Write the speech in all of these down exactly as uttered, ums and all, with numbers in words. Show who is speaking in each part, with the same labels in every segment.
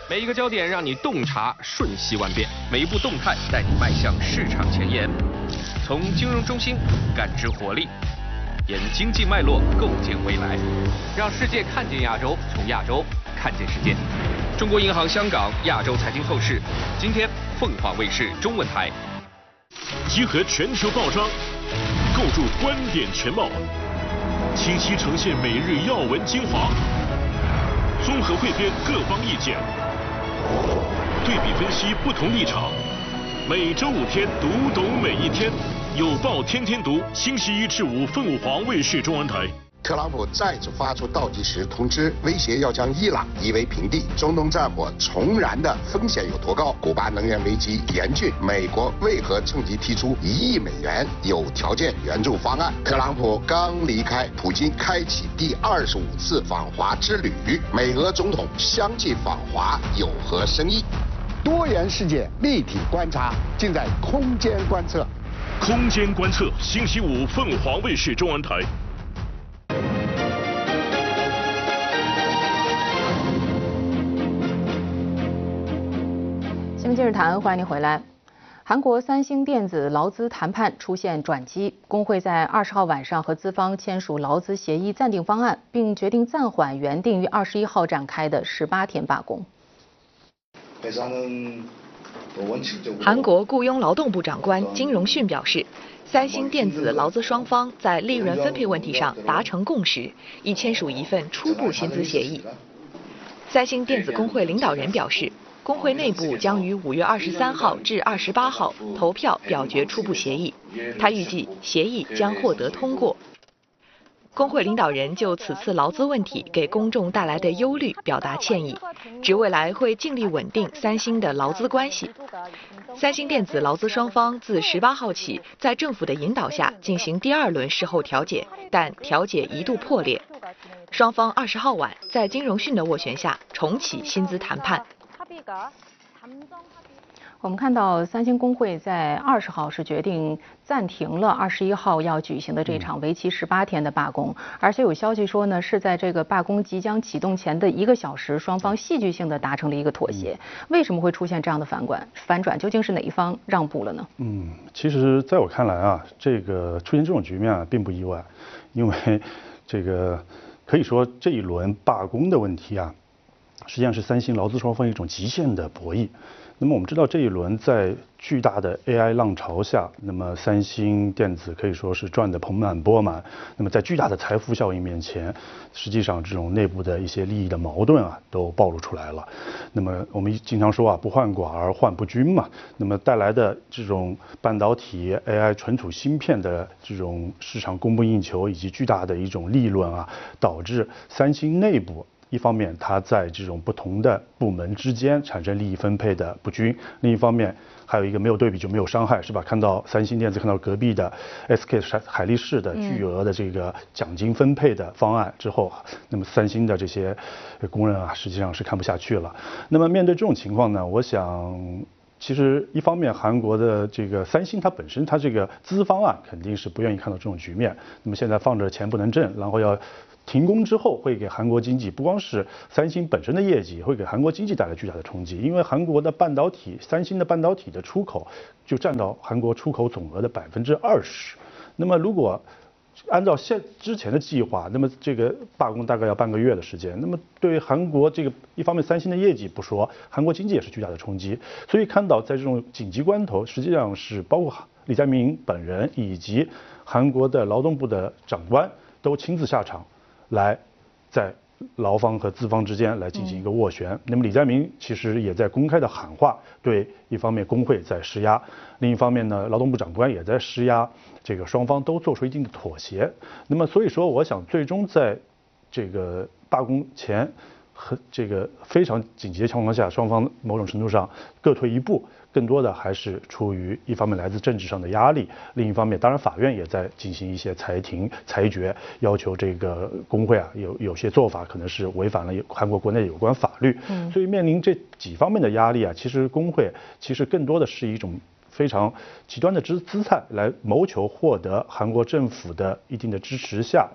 Speaker 1: 每一个焦点让你洞察瞬息万变，每一步动态带你迈向市场前沿。从金融中心感知活力，沿经济脉络构建未来，让世界看见亚洲，从亚洲看见世界。中国银行香港亚洲财经透视，今天凤凰卫视中文台。
Speaker 2: 集合全球报章，构筑观点全貌，清晰呈现每日要闻精华，综合汇编各方意见，对比分析不同立场。每周五天，读懂每一天，有报天天读。星期一至五，凤凰卫视中文台。
Speaker 3: 特朗普再次发出倒计时通知，威胁要将伊朗夷为平地。中东战火重燃的风险有多高？古巴能源危机严峻，美国为何趁机提出一亿美元有条件援助方案？特朗普刚离开，普京开启第二十五次访华之旅，美俄总统相继访华有何深意？
Speaker 4: 多元世界立体观察，尽在空间观测。
Speaker 2: 空间观测，星期五凤凰卫视中文台。
Speaker 5: 新闻今日谈，欢迎您回来。韩国三星电子劳资谈判出现转机，工会在二十号晚上和资方签署劳资协议暂定方案，并决定暂缓原定于二十一号展开的十八天罢工。
Speaker 6: 韩国雇佣劳动部长官金荣训表示，三星电子劳资双方在利润分配问题上达成共识，已签署一份初步薪资协议。三星电子工会领导人表示，工会内部将于五月二十三号至二十八号投票表决初步协议，他预计协议将获得通过。工会领导人就此次劳资问题给公众带来的忧虑表达歉意，指未来会尽力稳定三星的劳资关系。三星电子劳资双方自十八号起在政府的引导下进行第二轮事后调解，但调解一度破裂。双方二十号晚在金荣训的斡旋下重启薪资谈判。
Speaker 5: 我们看到三星工会在二十号是决定暂停了二十一号要举行的这场为期十八天的罢工，而且有消息说呢，是在这个罢工即将启动前的一个小时，双方戏剧性的达成了一个妥协。为什么会出现这样的反转？反转究竟是哪一方让步了呢？
Speaker 7: 嗯，其实在我看来啊，这个出现这种局面啊，并不意外，因为这个可以说这一轮罢工的问题啊，实际上是三星劳资双方一种极限的博弈。那么我们知道这一轮在巨大的 A I 浪潮下，那么三星电子可以说是赚得盆满钵满。那么在巨大的财富效应面前，实际上这种内部的一些利益的矛盾啊都暴露出来了。那么我们经常说啊，不患寡而患不均嘛。那么带来的这种半导体 A I 存储芯片的这种市场供不应求以及巨大的一种利润啊，导致三星内部一方面，它在这种不同的部门之间产生利益分配的不均；另一方面，还有一个没有对比就没有伤害，是吧？看到三星电子，看到隔壁的 S K 海力士的巨额的这个奖金分配的方案之后，那么三星的这些工人啊，实际上是看不下去了。那么面对这种情况呢，我想。其实，一方面，韩国的这个三星它本身它这个资方啊，肯定是不愿意看到这种局面。那么现在放着钱不能挣，然后要停工之后，会给韩国经济不光是三星本身的业绩，会给韩国经济带来巨大的冲击。因为韩国的半导体，三星的半导体的出口就占到韩国出口总额的百分之二十。那么如果按照现之前的计划，那么这个罢工大概要半个月的时间。那么对于韩国这个一方面，三星的业绩不说，韩国经济也是巨大的冲击。所以看到在这种紧急关头，实际上是包括李在明本人以及韩国的劳动部的长官都亲自下场，来在劳方和资方之间来进行一个斡旋。那么李在明其实也在公开的喊话，对一方面工会在施压，另一方面呢，劳动部长官也在施压，这个双方都做出一定的妥协。那么所以说，我想最终在这个罢工前和这个非常紧急的情况下，双方某种程度上各退一步。更多的还是出于一方面来自政治上的压力，另一方面当然法院也在进行一些裁庭裁决，要求这个工会啊有有些做法可能是违反了韩国国内有关法律，嗯，所以面临这几方面的压力啊，其实工会其实更多的是一种非常极端的姿姿态来谋求获得韩国政府的一定的支持下，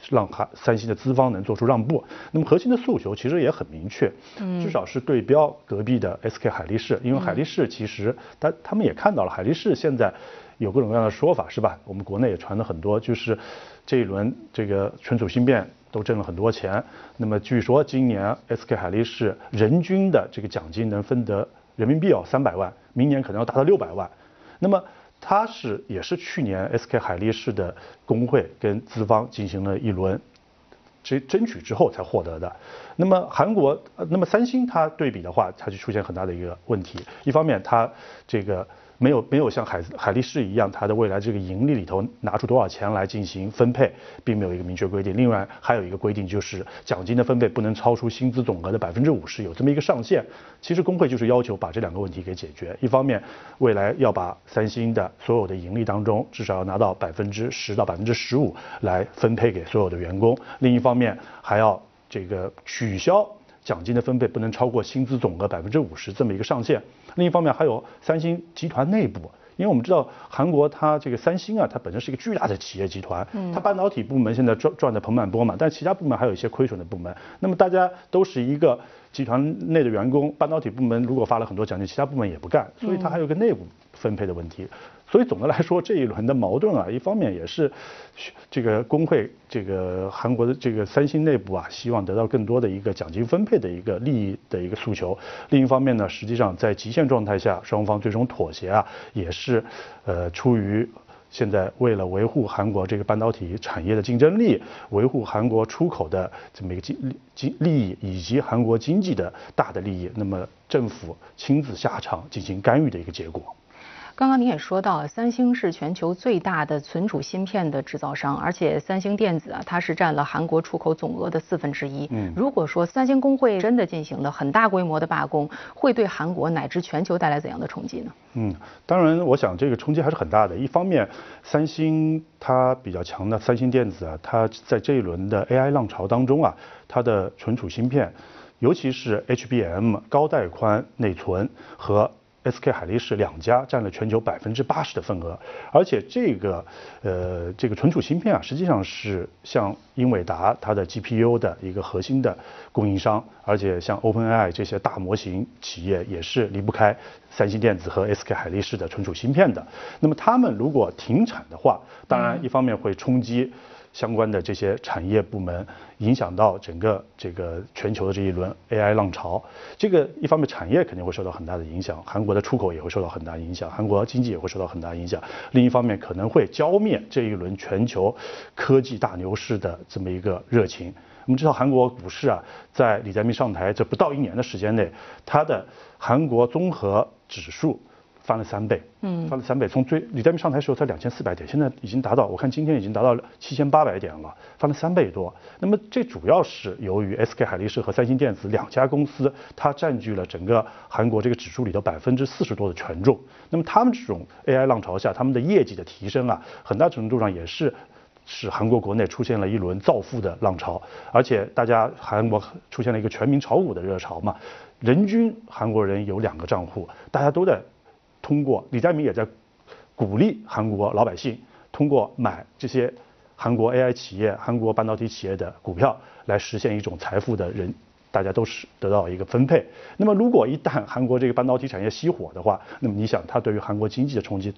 Speaker 7: 让韩三星的资方能做出让步。那么核心的诉求其实也很明确，嗯，至少是对标隔壁的 S K 海力士，因为海力士其实他他们也看到了，海力士现在有各种各样的说法，是吧？我们国内也传了很多，就是这一轮这个存储芯片都挣了很多钱。那么据说今年 S K 海力士人均的这个奖金能分得人民币要三百万，明年可能要达到六百万。那么它是也是去年 S K 海力士的工会跟资方进行了一轮争争取之后才获得的。那么韩国，那么三星它对比的话，它就出现很大的一个问题。一方面，它这个没有没有像海海力士一样，它的未来这个盈利里头拿出多少钱来进行分配，并没有一个明确规定。另外还有一个规定就是奖金的分配不能超出薪资总额的百分之五十，有这么一个上限。其实工会就是要求把这两个问题给解决。一方面，未来要把三星的所有的盈利当中至少要拿到百分之十到百分之十五来分配给所有的员工；另一方面还要这个取消奖金的分配不能超过薪资总额百分之五十这么一个上限。另一方面还有三星集团内部，因为我们知道韩国它这个三星啊，它本身是一个巨大的企业集团，它半导体部门现在赚赚得盆满钵满，但其他部门还有一些亏损的部门。那么大家都是一个集团内的员工，半导体部门如果发了很多奖金，其他部门也不干，所以它还有一个内部分配的问题。所以总的来说，这一轮的矛盾啊，一方面也是这个工会，这个韩国的这个三星内部啊，希望得到更多的一个奖金分配的一个利益的一个诉求；另一方面呢，实际上在极限状态下，双方最终妥协啊，也是呃出于现在为了维护韩国这个半导体产业的竞争力，维护韩国出口的这么一个经经利益，以及韩国经济的大的利益，那么政府亲自下场进行干预的一个结果。
Speaker 5: 刚刚您也说到，三星是全球最大的存储芯片的制造商，而且三星电子啊，它是占了韩国出口总额的四分之一。嗯，如果说三星工会真的进行了很大规模的罢工，会对韩国乃至全球带来怎样的冲击呢？
Speaker 7: 嗯，当然，我想这个冲击还是很大的。一方面，三星它比较强的三星电子啊，它在这一轮的 A I 浪潮当中啊，它的存储芯片，尤其是 H B M 高带宽内存和S K 海力士两家占了全球百分之八十的份额，而且这个呃这个存储芯片啊，实际上是像英伟达它的 G P U 的一个核心的供应商，而且像 OpenAI 这些大模型企业也是离不开三星电子和 S K 海力士的存储芯片的。那么他们如果停产的话，当然一方面会冲击相关的这些产业部门，影响到整个这个全球的这一轮 A I 浪潮。这个一方面产业肯定会受到很大的影响，韩国的出口也会受到很大影响，韩国经济也会受到很大影响。另一方面可能会浇灭这一轮全球科技大牛市的这么一个热情。我们知道韩国股市啊，在李在明上台这不到一年的时间内，它的韩国综合指数翻了三倍，嗯，翻了三倍。从最李在明上台的时候才两千四百点，现在已经达到，我看今天已经达到七千八百点了，翻了三倍多。那么这主要是由于 S K 海力士和三星电子两家公司，它占据了整个韩国这个指数里头百分之四十多的权重。那么他们这种 A I 浪潮下，他们的业绩的提升啊，很大程度上也是使韩国国内出现了一轮造富的浪潮，而且大家韩国出现了一个全民炒股的热潮嘛，人均韩国人有两个账户，大家都在通过，李在明也在鼓励韩国老百姓通过买这些韩国 A I 企业、韩国半导体企业的股票来实现一种财富的人，大家都是得到一个分配。那么如果一旦韩国这个半导体产业熄火的话，那么你想它对于韩国经济的冲击